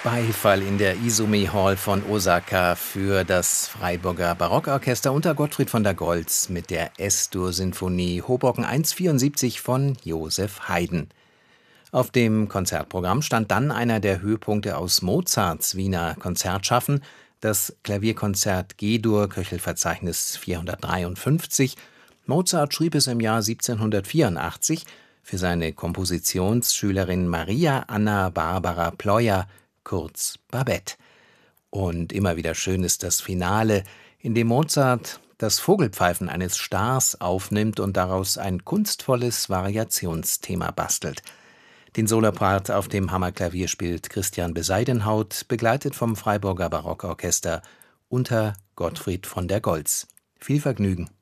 Beifall in der Izumi Hall von Osaka für das Freiburger Barockorchester unter Gottfried von der Goltz mit der S-Dur-Sinfonie Hoboken 174 von Joseph Haydn. Auf dem Konzertprogramm stand dann einer der Höhepunkte aus Mozarts Wiener Konzertschaffen, das Klavierkonzert G-Dur, Köchelverzeichnis 453. Mozart schrieb es im Jahr 1784 für seine Kompositionsschülerin Maria Anna Barbara Pleuer, kurz Babette. Und immer wieder schön ist das Finale, in dem Mozart das Vogelpfeifen eines Stars aufnimmt und daraus ein kunstvolles Variationsthema bastelt. Den Solopart auf dem Hammerklavier spielt Christian Besaidенhaut, begleitet vom Freiburger Barockorchester unter Gottfried von der Goltz. Viel Vergnügen!